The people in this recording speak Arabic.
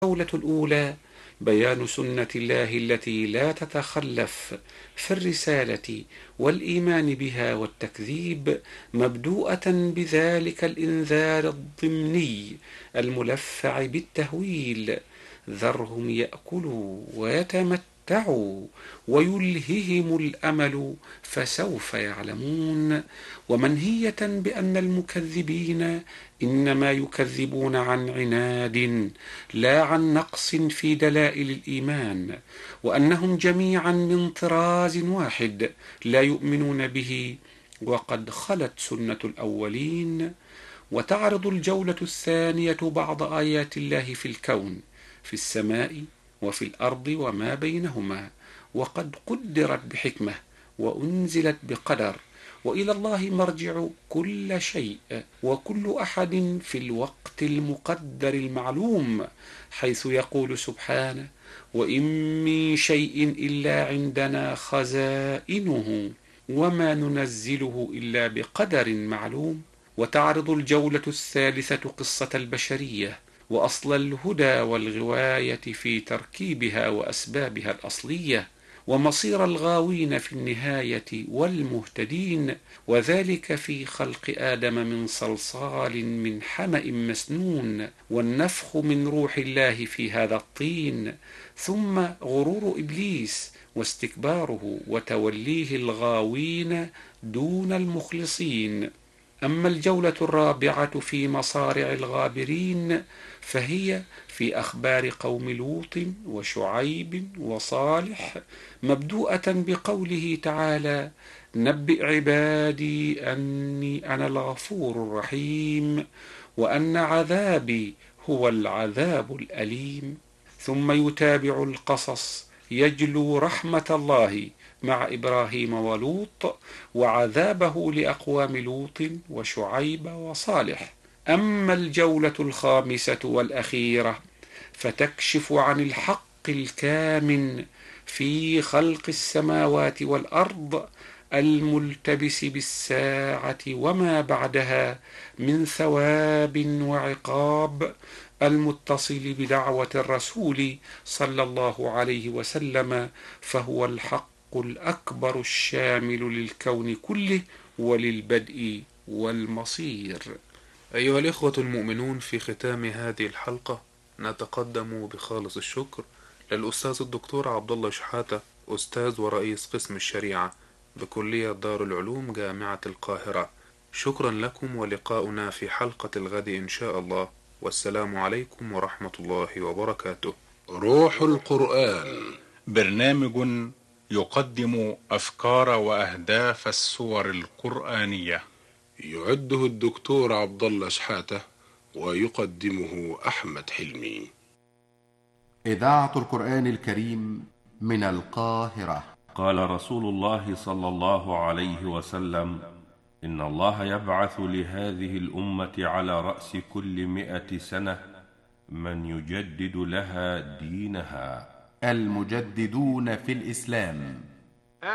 الجولة الأولى بيان سنة الله التي لا تتخلف في الرسالة والإيمان بها والتكذيب، مبدوءة بذلك الإنذار الضمني الملفع بالتهويل: ذرهم يأكلوا ويتمتعوا ويلههم الأمل فسوف يعلمون. ومنهية بأن المكذبين إنما يكذبون عن عناد لا عن نقص في دلائل الإيمان، وأنهم جميعا من طراز واحد لا يؤمنون به، وقد خلت سنة الأولين. وتعرض الجولة الثانية بعض آيات الله في الكون، في السماء وفي الأرض وما بينهما، وقد قدرت بحكمة وأنزلت بقدر، وإلى الله مرجع كل شيء وكل أحد في الوقت المقدر المعلوم، حيث يقول سبحانه: وإن من شيء إلا عندنا خزائنه وما ننزله إلا بقدر معلوم. وتعرض الجولة الثالثة قصة البشرية وأصل الهدى والغواية في تركيبها وأسبابها الأصلية، ومصير الغاوين في النهاية والمهتدين، وذلك في خلق آدم من صلصال من حمأ مسنون، والنفخ من روح الله في هذا الطين، ثم غرور إبليس واستكباره وتوليه الغاوين دون المخلصين. أما الجولة الرابعة في مصارع الغابرين فهي في أخبار قوم لوط وشعيب وصالح، مبدوءة بقوله تعالى: نبئ عبادي أني أنا الغفور الرحيم وأن عذابي هو العذاب الأليم. ثم يتابع القصص يجلو رحمة الله مع إبراهيم ولوط وعذابه لأقوام لوط وشعيب وصالح. أما الجولة الخامسة والأخيرة فتكشف عن الحق الكامن في خلق السماوات والأرض الملتبس بالساعة وما بعدها من ثواب وعقاب، المتصل بدعوة الرسول صلى الله عليه وسلم، فهو الحق الأكبر الشامل للكون كله وللبدء والمصير. أيها الإخوة المؤمنون، في ختام هذه الحلقة نتقدم بخالص الشكر للأستاذ الدكتور عبد الله شحاتة، أستاذ ورئيس قسم الشريعة بكلية دار العلوم جامعة القاهرة. شكرا لكم، ولقاؤنا في حلقة الغد إن شاء الله، والسلام عليكم ورحمة الله وبركاته. روح القرآن، برنامج يقدم أفكار وأهداف السور القرآنية، يعده الدكتور عبد الله شحاتة ويقدمه أحمد حلمي. إذاعة القرآن الكريم من القاهرة. قال رسول الله صلى الله عليه وسلم: إن الله يبعث لهذه الأمة على رأس كل 100 سنة من يجدد لها دينها. المجددون في الإسلام